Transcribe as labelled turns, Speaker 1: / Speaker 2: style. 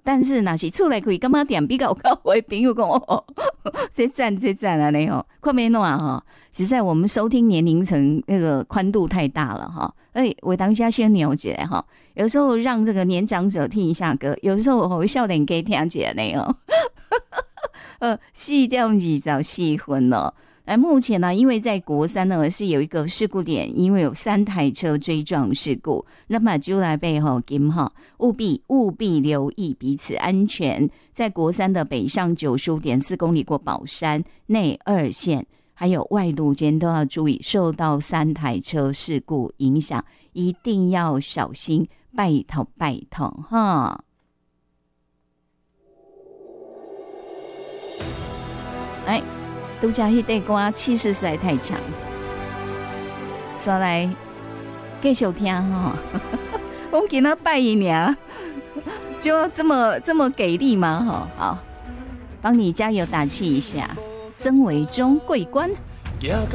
Speaker 1: 但是若是厝内开感觉店比较有够的朋友讲哦，这赞安尼吼，看要怎吼？实在我们收听年龄层那个宽度太大了哈。我当下先扭起来哈，有时候让这个年长者听一下歌，有时候我笑脸给听起来呢哦。4点24分了。目前呢，因为在国三呢是有一个事故点，因为有3台车追撞事故，那么就来背后金哈，务必留意彼此安全。在国三的北上95.4公里过宝山内2线，还有外路间都要注意，受到3台车事故影响，一定要小心，拜托哈。拄则迄首歌气势实在太强，所以来继续听哈。我们今仔拜一年，就要这么给力吗？哈，好，帮你加油打气一下，曾伟忠桂冠。